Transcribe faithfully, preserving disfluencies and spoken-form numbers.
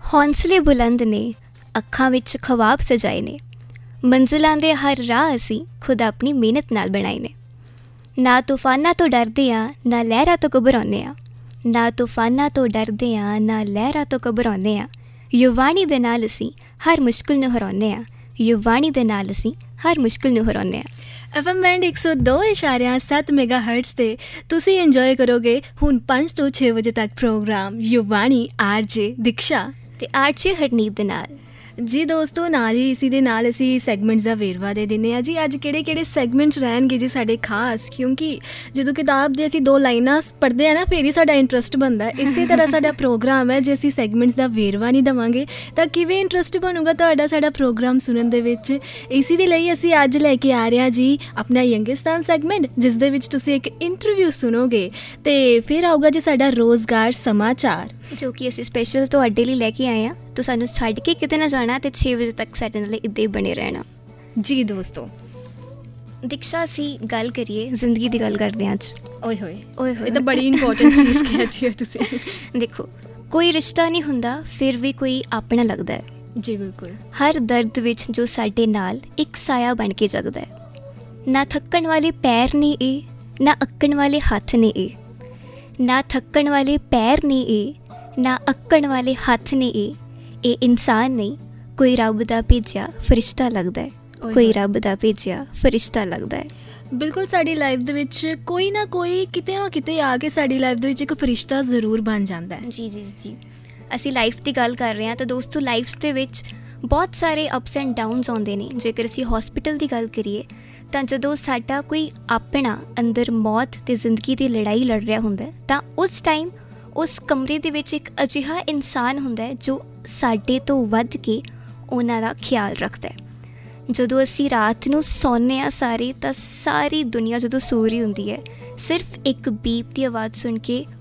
ਹੌਂਸਲੇ ਬੁਲੰਦ ਨੇ, ਅੱਖਾਂ ਵਿੱਚ ਖਵਾਬ ਸਜਾਏ ਨੇ, ਮੰਜ਼ਿਲਾਂ ਦੇ ਹਰ ਰਾਹ ਅਸੀਂ ਖੁਦ ਆਪਣੀ ਮਿਹਨਤ ਨਾਲ ਬਣਾਏ ਨੇ। ਨਾ ਤੂਫਾਨਾਂ ਤੋਂ ਡਰਦੇ ਹਾਂ, ਨਾ ਲਹਿਰਾਂ ਤੋਂ ਘਬਰਾਉਂਦੇ ਹਾਂ, ਨਾ ਤੂਫਾਨਾਂ ਤੋਂ ਡਰਦੇ ਹਾਂ, ਨਾ ਲਹਿਰਾਂ ਤੋਂ ਘਬਰਾਉਂਦੇ ਹਾਂ। ਯੁਵਾਣੀ ਦੇ ਨਾਲ ਅਸੀਂ ਹਰ ਮੁਸ਼ਕਿਲ ਨੂੰ ਹਰਾਉਂਦੇ ਹਾਂ, ਯੁਵਾਣੀ ਦੇ ਨਾਲ ਅਸੀਂ ਹਰ ਮੁਸ਼ਕਿਲ ਨੂੰ ਹਰਾਉਂਦੇ ਹਾਂ। ਐਫ ਐਮ ਬੈਂਡ ਇੱਕ ਸੌ ਦੋ ਇਸ਼ਾਰਿਆਂ ਸੱਤ ਮੈਗਾ ਹਰਟਸ 'ਤੇ ਤੁਸੀਂ ਇੰਜੋਏ ਕਰੋਗੇ ਹੁਣ ਪੰਜ ਤੋਂ ਛੇ ਵਜੇ ਤੱਕ ਪ੍ਰੋਗਰਾਮ ਯੁਵਾਣੀ ਆਰ ਜੇ ਦੀਕਸ਼ਾ ਅਤੇ ਆਰ ਜੇ ਹਰਨੀਤ ਦੇ ਨਾਲ। ਜੀ ਦੋਸਤੋ, ਨਾਲ ਹੀ ਇਸੀ ਦੇ ਨਾਲ ਅਸੀਂ ਸੈਗਮੈਂਟਸ ਦਾ ਵੇਰਵਾ ਦੇ ਦਿੰਦੇ ਹਾਂ ਜੀ। ਅੱਜ ਕਿਹੜੇ ਕਿਹੜੇ ਸੈਗਮੈਂਟਸ ਰਹਿਣਗੇ ਜੀ ਸਾਡੇ ਖਾਸ, ਕਿਉਂਕਿ ਜਦੋਂ ਕਿਤਾਬ ਦੇ ਅਸੀਂ ਦੋ ਲਾਈਨਾਂ ਪੜ੍ਹਦੇ ਹਾਂ ਨਾ ਫਿਰ ਹੀ ਸਾਡਾ ਇੰਟਰਸਟ ਬਣਦਾ। ਇਸੇ ਤਰ੍ਹਾਂ ਸਾਡਾ ਪ੍ਰੋਗਰਾਮ ਹੈ, ਜੇ ਅਸੀਂ ਸੈਗਮੈਂਟਸ ਦਾ ਵੇਰਵਾ ਨਹੀਂ ਦੇਵਾਂਗੇ ਤਾਂ ਕਿਵੇਂ ਇੰਟਰਸਟ ਬਣੂਗਾ ਤੁਹਾਡਾ ਸਾਡਾ ਪ੍ਰੋਗਰਾਮ ਸੁਣਨ ਦੇ ਵਿੱਚ। ਇਸੀ ਦੇ ਲਈ ਅਸੀਂ ਅੱਜ ਲੈ ਕੇ ਆ ਰਹੇ ਹਾਂ ਜੀ ਆਪਣਾ ਯੰਗਿਸਤਾਨ ਸੈਗਮੈਂਟ, ਜਿਸ ਦੇ ਵਿੱਚ ਤੁਸੀਂ ਇੱਕ ਇੰਟਰਵਿਊ ਸੁਣੋਗੇ ਅਤੇ ਫਿਰ ਆਊਗਾ ਜੀ ਸਾਡਾ ਰੋਜ਼ਗਾਰ ਸਮਾਚਾਰ, ਜੋ ਕਿ ਅਸੀਂ ਸਪੈਸ਼ਲ ਤੁਹਾਡੇ ਲਈ ਲੈ ਕੇ ਆਏ ਹਾਂ। ਤਾਂ ਸਾਨੂੰ ਛੱਡ ਕੇ ਕਿਤੇ ਨਾ ਜਾਣਾ ਅਤੇ ਛੇ ਵਜੇ ਤੱਕ ਸਾਡੇ ਨਾਲ ਇੱਦਾਂ ਹੀ ਬਣੇ ਰਹਿਣਾ। ਜੀ ਦੋਸਤੋ, ਦੀਕਸ਼ਾ ਅਸੀਂ ਗੱਲ ਕਰੀਏ, ਜ਼ਿੰਦਗੀ ਦੀ ਗੱਲ ਕਰਦੇ ਹਾਂ ਅੱਜ। ਓਏ ਹੋਏ ਓਏ ਹੋਏ, ਇਹ ਤਾਂ ਬੜੀ ਇੰਪੋਰਟੈਂਟ ਚੀਜ਼ ਕਹਿਤੀ ਹੋ ਤੁਸੀਂ। ਦੇਖੋ, ਕੋਈ ਰਿਸ਼ਤਾ ਨਹੀਂ ਹੁੰਦਾ ਫਿਰ ਵੀ ਕੋਈ ਆਪਣਾ ਲੱਗਦਾ ਹੈ। ਜੀ ਬਿਲਕੁਲ। ਹਰ ਦਰਦ ਵਿੱਚ ਜੋ ਸਾਡੇ ਨਾਲ ਇੱਕ ਸਾਇਆ ਬਣ ਕੇ ਜਗਦਾ ਹੈ। ਨਾ ਥੱਕਣ ਵਾਲੇ ਪੈਰ ਨੇ ਇਹ, ਨਾ ਅੱਕਣ ਵਾਲੇ ਹੱਥ ਨੇ ਇਹ, ਨਾ ਥੱਕਣ ਵਾਲੇ ਪੈਰ ਨੇ ਇਹ, ਨਾ ਅੱਕਣ ਵਾਲੇ ਹੱਥ ਨੇ ਇਹ। ਇਹ ਇਨਸਾਨ ਨਹੀਂ, ਕੋਈ ਰੱਬ ਦਾ ਭੇਜਿਆ ਫਰਿਸ਼ਤਾ ਲੱਗਦਾ ਹੈ, ਕੋਈ ਰੱਬ ਦਾ ਭੇਜਿਆ ਫਰਿਸ਼ਤਾ ਲੱਗਦਾ ਹੈ। ਬਿਲਕੁਲ, ਸਾਡੀ ਲਾਈਫ ਦੇ ਵਿੱਚ ਕੋਈ ਨਾ ਕੋਈ ਕਿਤੇ ਨਾ ਕਿਤੇ ਆ ਕੇ ਸਾਡੀ ਲਾਈਫ ਦੇ ਵਿੱਚ ਇੱਕ ਫਰਿਸ਼ਤਾ ਜ਼ਰੂਰ ਬਣ ਜਾਂਦਾ ਹੈ। ਜੀ ਜੀ ਜੀ ਅਸੀਂ ਲਾਈਫ ਦੀ ਗੱਲ ਕਰ ਰਹੇ ਹਾਂ ਤਾਂ ਦੋਸਤੋ, ਲਾਈਫਸ ਦੇ ਵਿੱਚ ਬਹੁਤ ਸਾਰੇ ਅਪਸ ਐਂਡ ਡਾਊਨਸ ਆਉਂਦੇ ਨੇ। ਜੇਕਰ ਅਸੀਂ ਹੋਸਪਿਟਲ ਦੀ ਗੱਲ ਕਰੀਏ ਤਾਂ ਜਦੋਂ ਸਾਡਾ ਕੋਈ ਆਪਣਾ ਅੰਦਰ ਮੌਤ ਅਤੇ ਜ਼ਿੰਦਗੀ ਦੀ ਲੜਾਈ ਲੜ ਰਿਹਾ ਹੁੰਦਾ ਤਾਂ ਉਸ ਟਾਈਮ ਉਸ ਕਮਰੇ ਦੇ ਵਿੱਚ ਇੱਕ ਅਜਿਹਾ ਇਨਸਾਨ ਹੁੰਦਾ ਹੈ ਜੋ ਸਾਡੇ ਤੋਂ ਵੱਧ ਕੇ ਉਹਨਾਂ ਦਾ ਖਿਆਲ ਰੱਖਦਾ ਹੈ। ਜਦੋਂ ਅਸੀਂ ਰਾਤ ਨੂੰ ਸੌਂਦੇ ਹਾਂ ਸਾਰੇ, ਤਾਂ ਸਾਰੀ ਦੁਨੀਆ ਜਦੋਂ ਸੋ ਰਹੀ ਹੁੰਦੀ ਹੈ, ਸਿਰਫ ਇੱਕ ਬੀਪ ਦੀ ਆਵਾਜ਼ ਸੁਣ ਕੇ